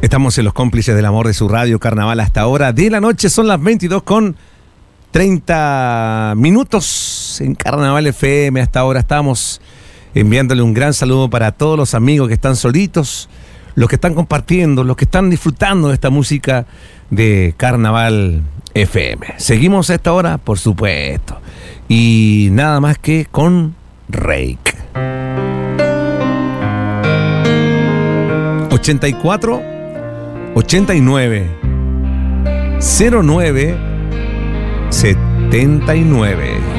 Estamos en los cómplices del amor de su radio Carnaval hasta ahora de la noche. Son las 22:30 en Carnaval FM. Hasta ahora estamos enviándole un gran saludo para todos los amigos que están solitos, los que están compartiendo, los que están disfrutando de esta música de Carnaval FM. Seguimos a esta hora, por supuesto. Y nada más que con Reik. 84 89 09 79.